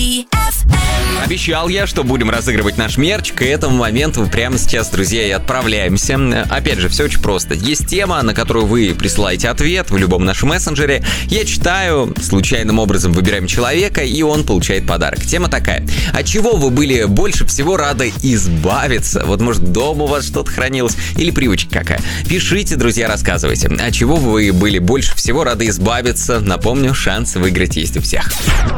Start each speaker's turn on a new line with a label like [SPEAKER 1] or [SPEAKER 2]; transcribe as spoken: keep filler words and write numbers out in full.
[SPEAKER 1] Обещал я, что будем разыгрывать наш мерч. К этому моменту прямо сейчас, друзья, и отправляемся. Опять же, все очень просто. Есть тема, на которую вы присылаете ответ в любом нашем мессенджере. Я читаю, случайным образом выбираем человека, и он получает подарок. Тема такая. От чего вы были больше всего рады избавиться? Вот, может, дома у вас что-то хранилось? Или привычка какая? Пишите, друзья, рассказывайте. От чего вы были больше всего рады избавиться? Напомню, шанс выиграть есть у всех.